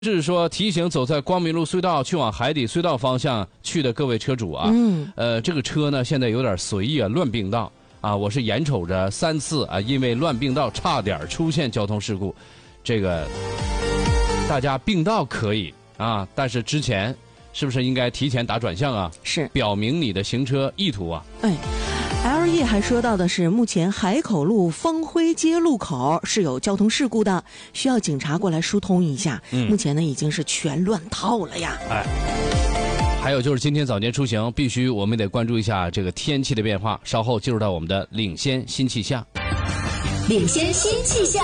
是说提醒走在光明路隧道去往海底隧道方向去的各位车主啊，这个车呢现在有点随意啊，乱并道啊，我是眼瞅着3次啊，因为乱并道差点出现交通事故。这个大家并道可以啊，但是之前是不是应该提前打转向啊？ 是， 表明你的行车意图啊。 LE 还说到的是，目前海口路丰辉街路口是有交通事故的，需要警察过来疏通一下。目前呢已经是全乱套了呀。 还有就是今天早间出行，必须我们得关注一下这个天气的变化。稍后进入到我们的领先新气象。 领先新气象。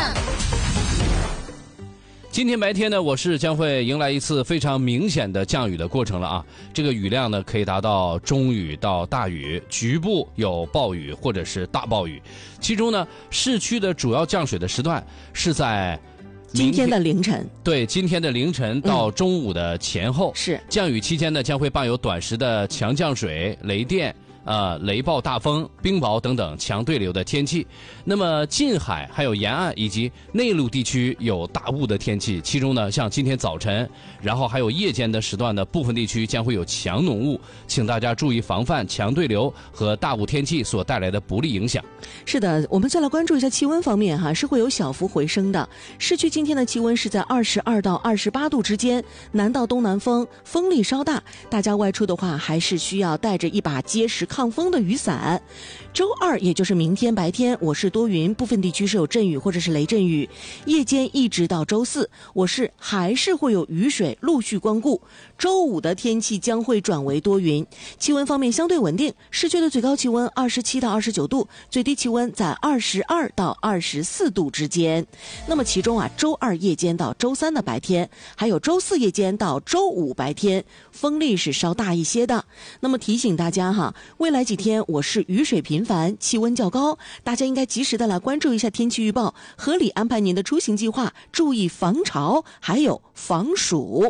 今天白天呢，我市将会迎来一次非常明显的降雨的过程了啊！这个雨量呢，可以达到中雨到大雨，局部有暴雨或者是大暴雨。其中呢，市区的主要降水的时段是在今天的凌晨。 对，今天的凌晨到中午的前后。 是降雨期间呢，将会伴有短时的强降水、雷电。雷暴大风、冰雹等等强对流的天气。那么近海还有沿岸以及内陆地区有大雾的天气，其中呢，像今天早晨，然后还有夜间的时段的部分地区将会有强浓雾，请大家注意防范强对流和大雾天气所带来的不利影响。 是的，我们再来关注一下气温方面哈，是会有小幅回升的。市区今天的气温是在22到28度之间，南到东南风，风力稍大，大家外出的话还是需要带着一把结实抗风的雨伞。周二也就是明天白天，我市多云，部分地区是有阵雨或者是雷阵雨。夜间一直到周四，我市还是会有雨水陆续光顾。周五的天气将会转为多云，气温方面相对稳定，市区的最高气温27到29度，最低气温在22到24度之间。那么其中啊，周二夜间到周三的白天，还有周四夜间到周五白天，风力是稍大一些的。那么提醒大家哈，未来几天我市雨水频繁，气温较高，大家应该及时的来关注一下天气预报，合理安排您的出行计划，注意防潮还有防暑。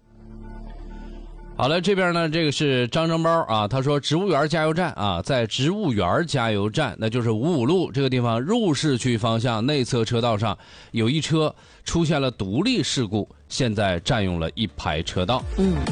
好了，这边呢，这个是张包啊，他说植物园加油站啊，在植物园加油站，那就是55路这个地方入市区方向内侧车道上有一车出现了独立事故，现在占用了一排车道。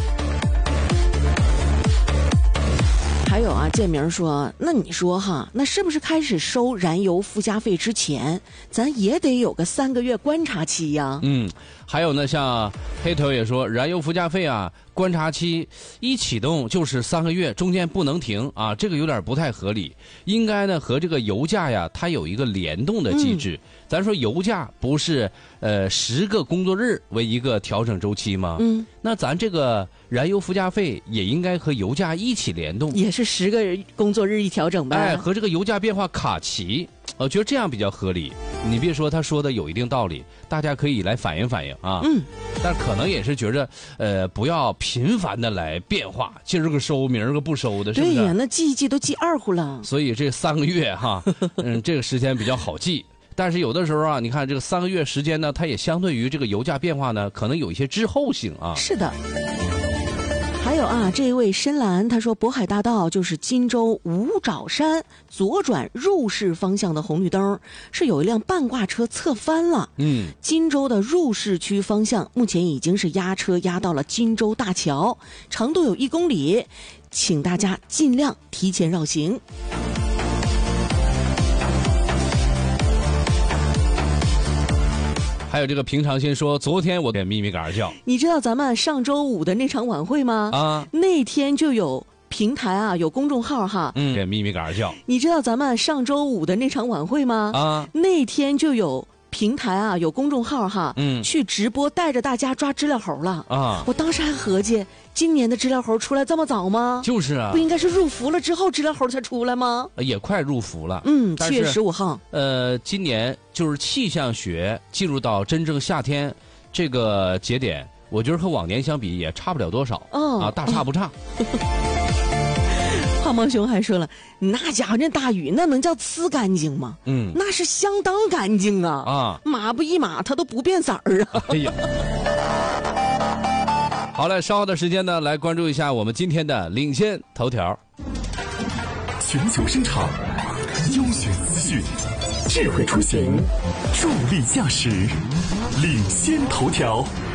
还有啊，建明说，那你说哈，那是不是开始收燃油附加费之前，咱也得有个3个月观察期呀？ 还有呢，像黑头也说，燃油附加费啊，观察期一启动就是3个月，中间不能停啊，这个有点不太合理。应该呢和这个油价呀，它有一个联动的机制。咱说油价不是10个工作日为一个调整周期吗？那咱这个燃油附加费也应该和油价一起联动， 也是10个工作日一调整呗。 和这个油价变化卡齐。我觉得这样比较合理。你别说他说的有一定道理，大家可以来反映反映啊。但可能也是觉着不要频繁的来变化，今儿个收，明儿个不收的，是不是？ 对呀，那记一记都记二乎了。 所以这3个月哈，这个时间比较好记。但是有的时候啊，你看这个3个月时间呢，它也相对于这个油价变化呢，可能有一些滞后性啊。 是的。还有啊，这一位深蓝他说，渤海大道就是荆州五爪山左转入市方向的红绿灯是有一辆半挂车侧翻了。荆州的入市区方向目前已经是压车压到了荆州大桥，长度有1公里，请大家尽量提前绕行。 还有这个平常心说，昨天我给咪咪嘎叫。你知道咱们上周五的那场晚会吗？那天就有平台啊，有公众号哈， 给咪咪嘎叫。 你知道咱们上周五的那场晚会吗？那天就有平台啊，有公众号哈，去直播带着大家抓知了猴了啊！我当时还合计，今年的知了猴出来这么早吗？ 就是啊， 不应该是入伏了之后知了猴才出来吗？ 也快入伏了 ，7月15号。 今年就是气象学进入到真正夏天这个节点，我觉得和往年相比也差不了多少大差不差。 胖猫熊还说了，那家伙那大雨那能叫呲干净吗？那是相当干净啊！码不一码它都不变色儿啊！ 哎呀，好嘞，稍后的时间呢，来关注一下我们今天的领先头条。 全球生产，优选资讯，智慧出行，助力驾驶，领先头条。